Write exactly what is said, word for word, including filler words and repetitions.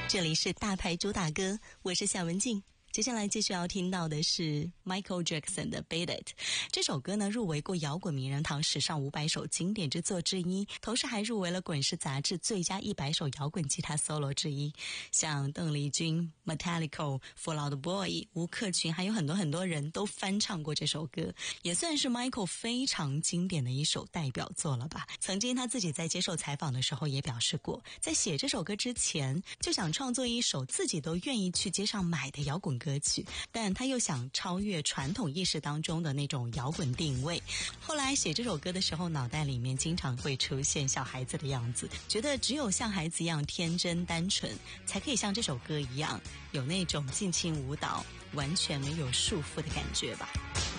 这里是大牌主打歌，我是夏文静。接下来继续要听到的是 Michael Jackson 的 Beat It。 这首歌呢入围过摇滚名人堂史上五百首经典之作之一，同时还入围了滚石杂志最佳一百首摇滚吉他 solo 之一。像邓丽君、Metallica、Fall Out Boy、吴克群还有很多很多人都翻唱过这首歌，也算是 Michael 非常经典的一首代表作了吧。曾经他自己在接受采访的时候也表示过，在写这首歌之前就想创作一首自己都愿意去街上买的摇滚歌歌曲，但他又想超越传统意识当中的那种摇滚定位。后来写这首歌的时候，脑袋里面经常会出现小孩子的样子，觉得只有像孩子一样天真单纯，才可以像这首歌一样有那种尽情舞蹈完全没有束缚的感觉吧。